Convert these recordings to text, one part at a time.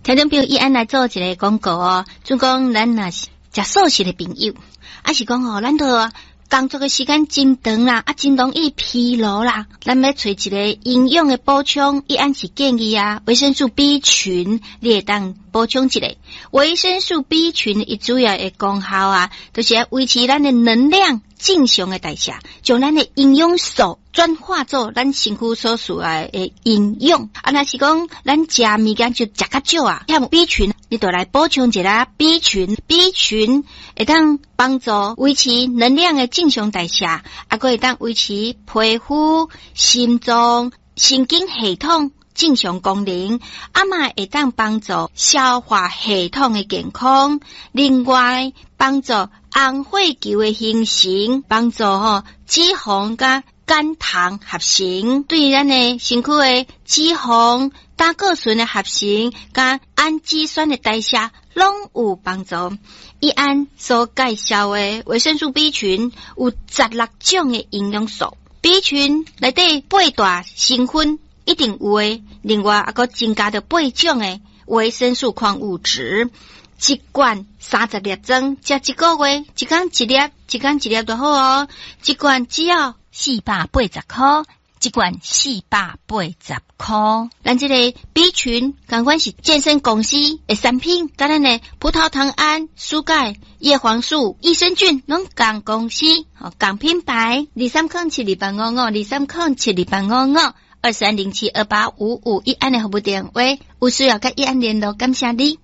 听众朋友，伊安来做一个广告哦，就讲咱若是食素食的朋友，还是讲咱都工作的时间真长啦，真容易疲劳啦，咱要找一个营养的补充，伊安是建议维生素 B 群，你会当补充一下。维生素 B 群伊主要的功效就是要维持咱的能量正常的代谢，将咱的营养素转化做咱身躯所需要的营养。若是讲咱食物件就食较少欠 B 群，你就来补充一下 B 群。B 群会当帮助维持能量的正常代谢，还会当维持皮肤、心脏、神经系统正常功能，嘛会当帮助消化系统的健康。另外，帮助红血球的形成，帮助脂肪甲肝糖合成，对咱的身躯的脂肪、胆固醇的合成，甲氨基酸的代谢拢有帮助。伊安所介绍的维生素 B 群有16种的营养素 ，B 群内底8大成分一定有诶，另外还佫增加着8种的维生素矿物质。一罐30粒装，食一个月，一天一粒，一天一粒就好哦。一罐只要480块，一罐480块。咱这个 B 群，同款是健身公司的产品，甲咱的葡萄糖胺、蔬钙、叶黄素、益生菌，拢同公司，同品牌。23072855，23072855，伊安的服务电话，有需要甲伊安联络，感谢你。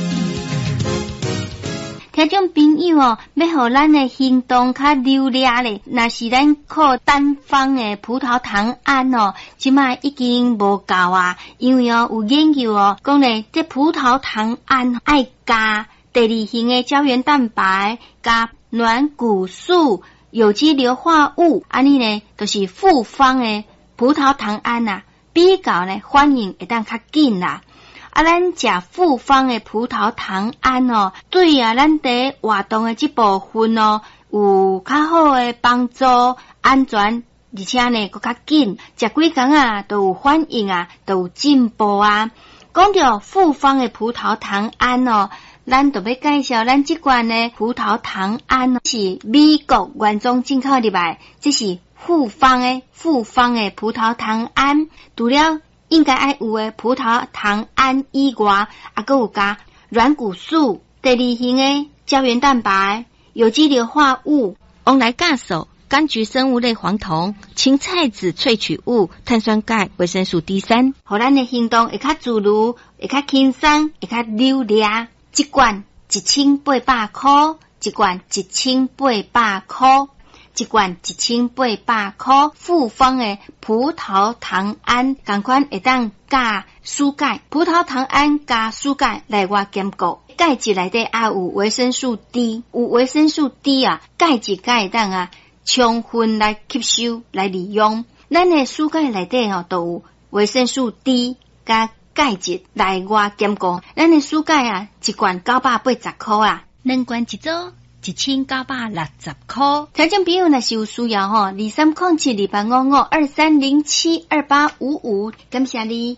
听众朋友要互咱的行动较流利咧，若是咱靠单方的葡萄糖胺即摆已经无够因为有研究讲咧，这葡萄糖胺爱加第二型的胶原蛋白、加软骨素、有机硫化物，安尼呢就是复方的葡萄糖胺比较呢反应会当较紧啦。咱食复方的葡萄糖胺对咱伫活动的这部分有较好的帮助，安全，而且呢佫较紧，食几工都有反应都有进步讲到复方的葡萄糖胺咱就要介绍咱这罐的葡萄糖胺是美国原装进口入来，这是复方的葡萄糖胺，除了应该爱有的葡萄糖胺以外，还有加软骨素、第二型的胶原蛋白、有机硫化物、翁来酵素、柑橘生物类黄酮、青菜籽萃取物、碳酸钙、维生素 D3， 互咱的行动会较自如，会较轻松，会较流利。一罐1800块，一罐1800块。一罐1800块，复方的葡萄糖胺，同款会当加蔬钙，葡萄糖胺加蔬钙来外兼顾。钙质内底有维生素 D， 有维生素 D 钙质会当充分来吸收来利用。咱的蔬钙内底都有维生素 D 加钙质来外兼顾。咱的蔬钙一罐980块两罐一组1960块。听众朋友若是有需要23072855，23072855，感谢你。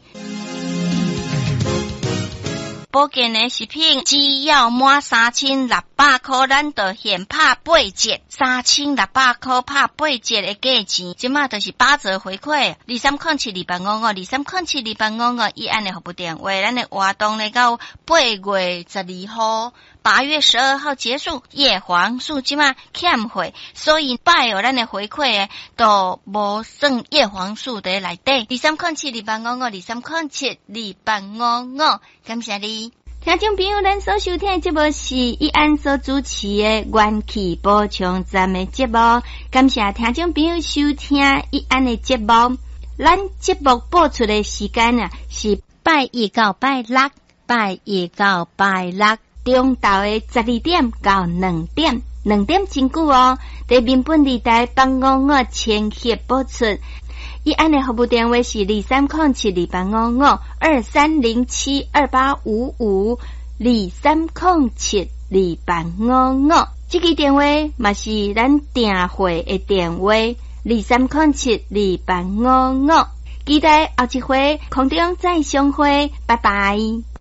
保健的食品只要满3600块，咱就现拍8折，3600块拍8折的价钱，即马就是8折回馈。23072855，23072855，伊安的服务电话，咱的活动来到8月12号，8月12号结束，叶黄素即马欠货，所以拜咱的回馈都无算叶黄素在内底。23072855，23072855，感谢你。听众朋友，咱所收听的节目是伊安所主持的元气补充站的节目，感谢听众朋友收听伊安的节目。咱节目播出的时间是拜一到拜六，中昼的12点到2点，2点真久在民本地台帮我千协播出。伊安的服务电话是23072855，23072855，这个电话嘛是咱订货的电话，23072855，期待后一回空中再相会，拜拜。